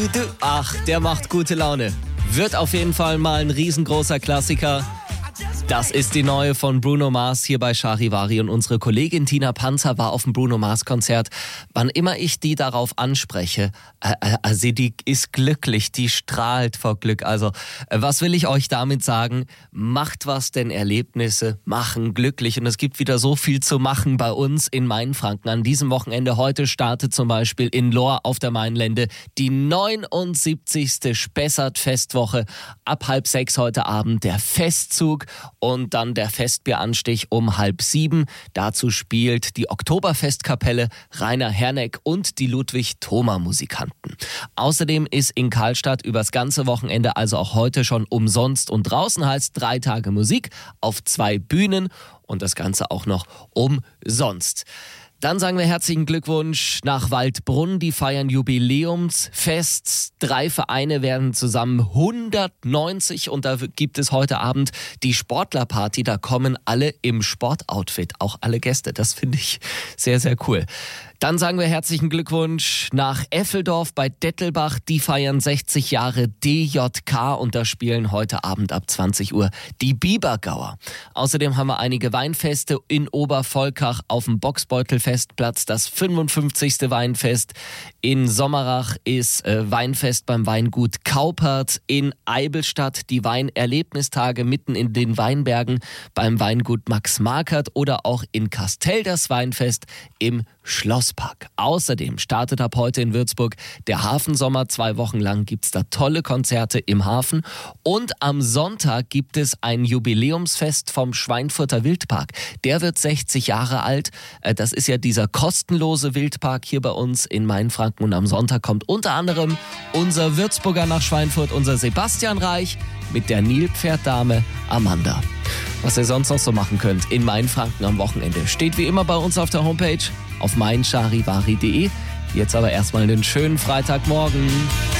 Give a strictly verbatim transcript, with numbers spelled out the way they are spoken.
Ach, der macht gute Laune. Wird auf jeden Fall mal ein riesengroßer Klassiker. Das ist die neue von Bruno Mars hier bei Charivari und unsere Kollegin Tina Panzer war auf dem Bruno Mars Konzert. Wann immer ich die darauf anspreche, äh, also die ist glücklich, die strahlt vor Glück. Also äh, was will ich euch damit sagen? Macht was, denn Erlebnisse machen glücklich und es gibt wieder so viel zu machen bei uns in Mainfranken. An diesem Wochenende heute startet zum Beispiel in Lohr auf der Mainlände die neunundsiebzigste Spessart-Festwoche. Ab halb sechs heute Abend der Festzug. Und dann der Festbieranstich um halb sieben. Dazu spielt die Oktoberfestkapelle, Rainer Herneck und die Ludwig-Thoma-Musikanten. Außerdem ist in Karlstadt übers ganze Wochenende, also auch heute schon umsonst und draußen heißt drei Tage Musik auf zwei Bühnen und das Ganze auch noch umsonst. Dann sagen wir herzlichen Glückwunsch nach Waldbrunn. Die feiern Jubiläumsfest. Drei Vereine werden zusammen hundertneunzig und da gibt es heute Abend die Sportlerparty. Da kommen alle im Sportoutfit, auch alle Gäste. Das finde ich sehr, sehr cool. Dann sagen wir herzlichen Glückwunsch nach Effeldorf bei Dettelbach. Die feiern sechzig Jahre D J K und da spielen heute Abend ab zwanzig Uhr die Bibergauer. Außerdem haben wir einige Weinfeste in Obervolkach auf dem Boxbeutelfestplatz, das fünfundfünfzigste Weinfest. In Sommerach ist äh, Weinfest beim Weingut Kaupert. In Eibelstadt die Weinerlebnistage mitten in den Weinbergen beim Weingut Max Markert oder auch in Kastell das Weinfest im Schlosspark. Außerdem startet ab heute in Würzburg der Hafensommer. Zwei Wochen lang gibt es da tolle Konzerte im Hafen. Und am Sonntag gibt es ein Jubiläumsfest vom Schweinfurter Wildpark. Der wird sechzig Jahre alt. Das ist ja dieser kostenlose Wildpark hier bei uns in Mainfranken. Und am Sonntag kommt unter anderem unser Würzburger nach Schweinfurt, unser Sebastian Reich mit der Nilpferddame Amanda. Was ihr sonst noch so machen könnt in Mainfranken am Wochenende, steht wie immer bei uns auf der Homepage auf mein charivari punkt de. Jetzt aber erstmal einen schönen Freitagmorgen.